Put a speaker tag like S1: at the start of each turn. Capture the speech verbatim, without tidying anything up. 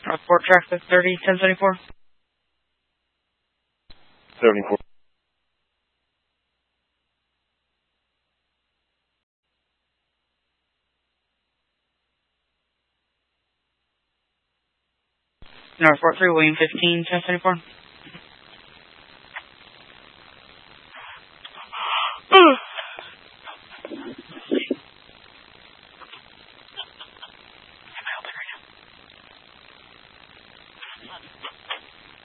S1: Northport traffic thirty, ten seventy-four.
S2: seventy-four.
S1: Northport three, William fifteen, ten seventy-four.